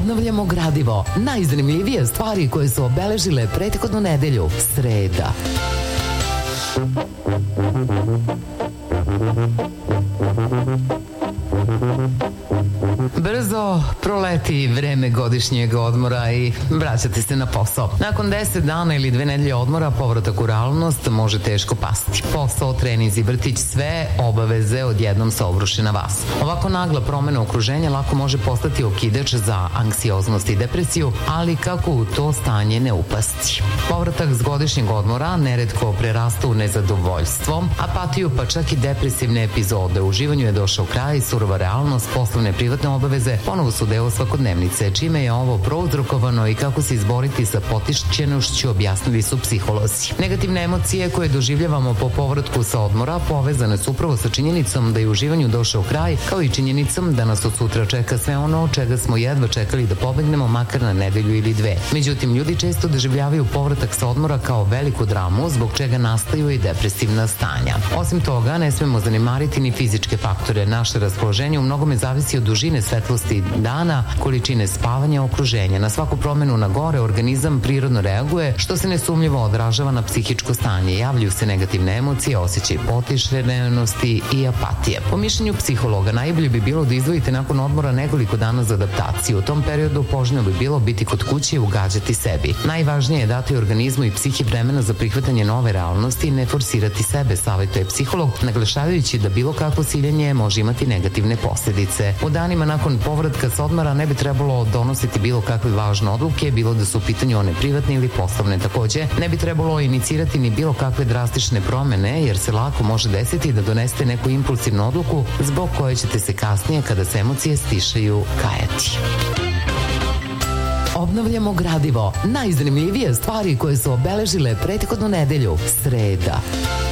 Obnavljamo gradivo. Najzanimljivije stvari koje su obeležile prethodnu nedelju. Sreda. Brzo proleti vreme godišnjeg odmora i vraćate se na posao. Nakon 10 dana ili 2 nedelje odmora, povratak u realnost može teško pasti. Posao, treninzi, vrtić, sve obaveze odjednom se obruše na vas. Ovako nagla promena okruženja lako može postati okidač za anksioznost i depresiju, ali kako u to stanje ne upasti. Povratak s godišnjeg odmora neretko prerasta u nezadovoljstvo, apatiju pa čak i depresivne epizode. Uživanju je došao kraj, surova realnost, poslovne privatne obaveze ponovo su deo svakodnevnice. Čime je ovo prouzrokovano i kako se izboriti sa potišćenošću, objasnili su psiholozi. Negativne emocije koje doživljavamo po povratku sa odmora povezane su upravo sa činjenicom da je uživanju došao kraj, kao i činjenicom da nas od sutra čeka sve ono od čega smo jedva čekali da pobegnemo, makar na nedelju ili 2. Međutim, ljudi često doživljavaju povratak sa odmora kao veliku dramu, zbog čega nastaju i depresivna stanja. Osim toga, ne smemo zanemariti ni fizičke faktore. Naše raspoloženje u mnogome zavisi od dužine svetlosti dana, količine spavanja, okruženja. Na svaku promenu na gore organizam prirodno reaguje, što se nesumnjivo odražava na psihičko stanje. Javljaju se negativne emocije, osjećaj potišenosti i apatije. Po mišljenju psihologa, najbolje bi bilo da izdvojite nakon odmora nekoliko dana za adaptaciju. U tom periodu poželjno bi bilo biti kod kuće i ugađati sebi. Najvažnije je dati organizmu i psihi vremena za prihvatanje nove realnosti i ne forsirati sebe, savjetuje psiholog, naglašavajući da bilo kakvo siljenje može imati negativne posljedice. U danima nakon povratka s odmora ne bi trebalo donositi bilo kakve važne odluke, bilo da su u pitanju one privatne ili poslovne. Takođe, ne bi trebalo inicirati ni bilo kakve drastične promene, jer se lako može desiti da donesete neku impulsivnu odluku zbog koje ćete se kasnije, kada se emocije stišaju, kajati. Obnavljamo gradivo. Najzanimljivije stvari koje su obeležile prethodnu nedelju. Sreda.